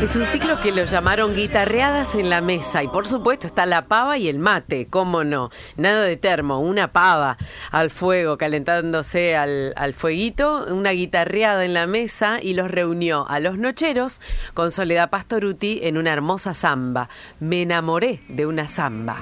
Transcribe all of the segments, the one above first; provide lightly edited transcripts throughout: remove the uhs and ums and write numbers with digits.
Es un ciclo que lo llamaron Guitarreadas en la Mesa y por supuesto está la pava y el mate, cómo no, nada de termo, una pava al fuego calentándose al fueguito, una guitarreada en la mesa y los reunió a los nocheros con Soledad Pastorutti en una hermosa samba. Me enamoré de una samba.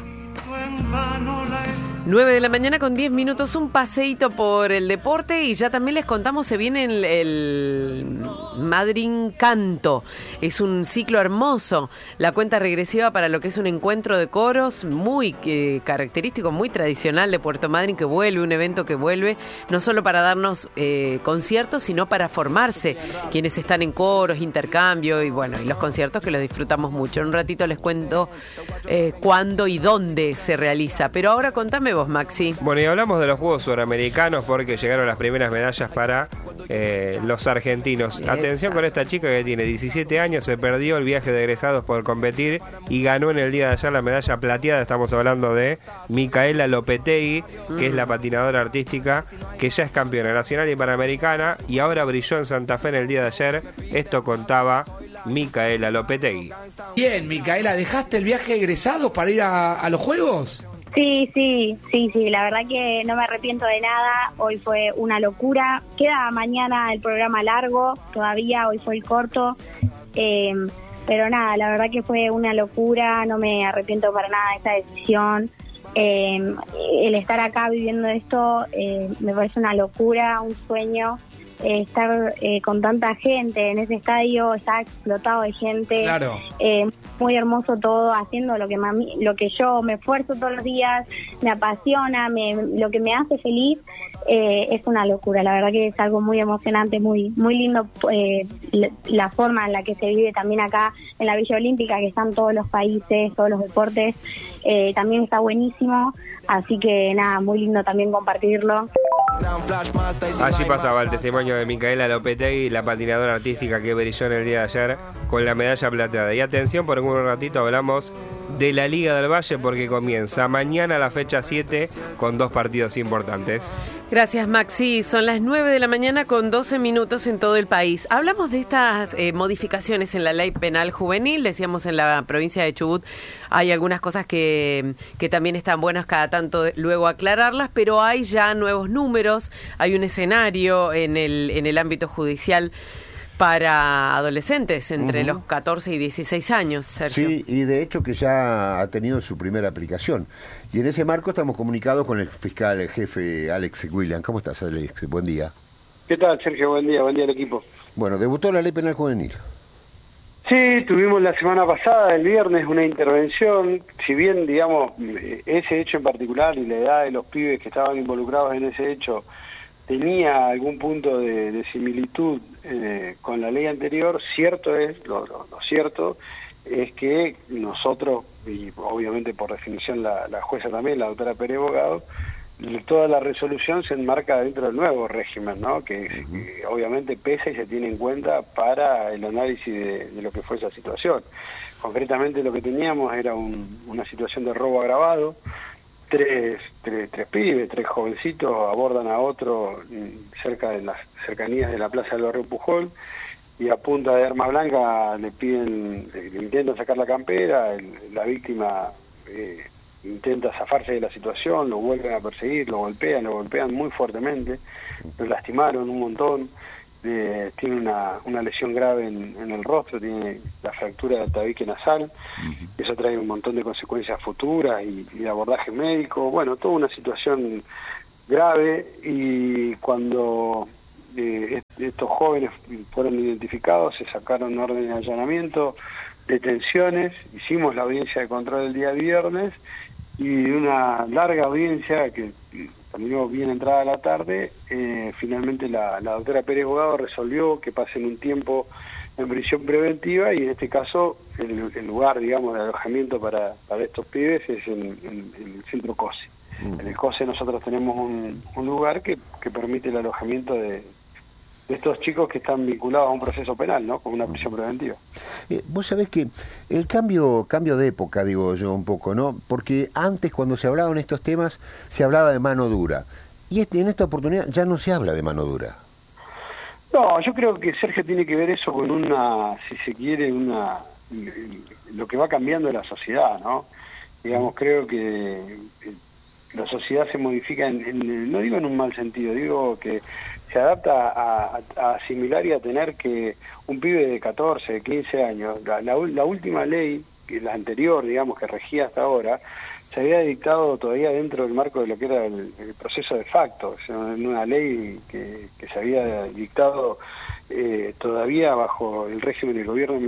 9 de la mañana con 10 minutos, un paseíto por el deporte y ya también les contamos, se viene el Madryn Canto. Es un ciclo hermoso, la cuenta regresiva para lo que es un encuentro de coros muy característico, muy tradicional de Puerto Madryn, que vuelve, un evento que vuelve no solo para darnos conciertos, sino para formarse quienes están en coros, intercambio y bueno, y los conciertos que los disfrutamos mucho. En un ratito les cuento cuándo y dónde se realiza, pero ahora contame vos, Maxi. Bueno, y hablamos de los Juegos Suramericanos porque llegaron las primeras medallas para los argentinos. Atención con esta chica que tiene 17 años, se perdió el viaje de egresados por competir y ganó en el día de ayer la medalla plateada. Estamos hablando de Micaela Lopetegui, que es la patinadora artística que ya es campeona nacional y panamericana y ahora brilló en Santa Fe en el día de ayer. Esto contaba Micaela Lopetegui. Bien, Micaela, ¿dejaste el viaje de egresados para ir a los Juegos? Sí, la verdad que no me arrepiento de nada, hoy fue una locura, queda mañana el programa largo, todavía hoy fue el corto, pero nada, la verdad que fue una locura, no me arrepiento para nada de esa decisión, el estar acá viviendo esto me parece una locura, un sueño. Estar con tanta gente en ese estadio, está explotado de gente, claro. Muy hermoso todo, haciendo lo que yo me esfuerzo todos los días, me apasiona, lo que me hace feliz, es una locura, la verdad que es algo muy emocionante, muy lindo, la forma en la que se vive también acá en la Villa Olímpica, que están todos los países, todos los deportes, también está buenísimo, así que nada, muy lindo también compartirlo. Allí pasaba el testimonio de Micaela Lopetegui, la patinadora artística que brilló en el día de ayer con la medalla plateada. Y atención, por un ratito hablamos de la Liga del Valle porque comienza mañana la fecha 7 con 2 partidos importantes. Gracias, Maxi. Son las 9 de la mañana con 12 minutos en todo el país. Hablamos de estas modificaciones en la ley penal juvenil. Decíamos en la provincia de Chubut hay algunas cosas que también están buenas cada tanto luego aclararlas, pero hay ya nuevos números, hay un escenario en el ámbito judicial para adolescentes entre los 14 y 16 años, Sergio. Sí, y de hecho que ya ha tenido su primera aplicación. Y en ese marco estamos comunicados con el fiscal el jefe Alex William. ¿Cómo estás, Alex? Buen día. ¿Qué tal, Sergio? Buen día al equipo. Bueno, debutó la ley penal juvenil. Sí, tuvimos la semana pasada, el viernes, una intervención. Si bien, digamos, ese hecho en particular y la edad de los pibes que estaban involucrados en ese hecho tenía algún punto de similitud con la ley anterior, cierto es, lo cierto es que nosotros, y obviamente por definición la jueza también, la doctora Pérez Bogado, toda la resolución se enmarca dentro del nuevo régimen, ¿no? Que obviamente pesa y se tiene en cuenta para el análisis de lo que fue esa situación. Concretamente lo que teníamos era una situación de robo agravado. Tres pibes, 3 jovencitos abordan a otro cerca de las cercanías de la plaza del barrio Pujol y a punta de armas blancas le intentan sacar la campera, la víctima intenta zafarse de la situación, lo vuelven a perseguir, lo golpean muy fuertemente, lo lastimaron un montón, tiene una lesión grave en el rostro, tiene la fractura del tabique nasal, eso trae un montón de consecuencias futuras y de abordaje médico, bueno, toda una situación grave y cuando estos jóvenes fueron identificados, se sacaron órdenes de allanamiento, detenciones, hicimos la audiencia de control el día viernes y una larga audiencia que terminó bien entrada la tarde, finalmente la doctora Pérez Bogado resolvió que pasen un tiempo en prisión preventiva y en este caso el lugar, digamos, de alojamiento para estos pibes es en el centro COSE. En el COSE nosotros tenemos un lugar que permite el alojamiento de estos chicos que están vinculados a un proceso penal, ¿no? Con una prisión preventiva. Vos sabés que el cambio de época, digo yo un poco, ¿no? Porque antes cuando se hablaban estos temas se hablaba de mano dura y en esta oportunidad ya no se habla de mano dura. No, yo creo que Sergio tiene que ver eso con una, si se quiere, lo que va cambiando de la sociedad, ¿no? Digamos, creo que la sociedad se modifica, no digo en un mal sentido, digo que se adapta a asimilar y a tener que un pibe de 14, 15 años, la última ley, la anterior, digamos, que regía hasta ahora, se había dictado todavía dentro del marco de lo que era el proceso de facto, o sea, en una ley que se había dictado todavía bajo el régimen del gobierno